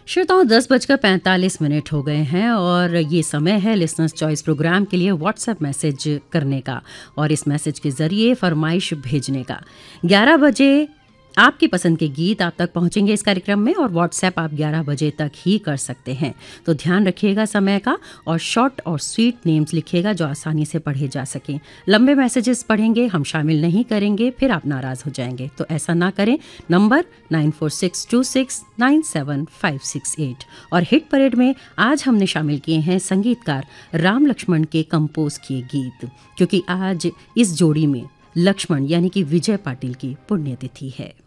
श्रोताओं 10:45 हो गए हैं और ये समय है लिसनर्स चॉइस प्रोग्राम के लिए व्हाट्सएप मैसेज करने का और इस मैसेज के ज़रिए फरमाइश भेजने का। 11 बजे आपकी पसंद के गीत आप तक पहुंचेंगे इस कार्यक्रम में और व्हाट्सएप आप 11 बजे तक ही कर सकते हैं। तो ध्यान रखिएगा समय का और शॉर्ट और स्वीट नेम्स लिखिएगा जो आसानी से पढ़े जा सकें। लंबे मैसेजेस पढ़ेंगे हम शामिल नहीं करेंगे, फिर आप नाराज़ हो जाएंगे, तो ऐसा ना करें। नंबर 9462697568। और हिट परेड में आज हमने शामिल किए हैं संगीतकार राम लक्ष्मण के कंपोज किए गीत, क्योंकि आज इस जोड़ी में लक्ष्मण यानी कि विजय पाटिल की पुण्यतिथि है।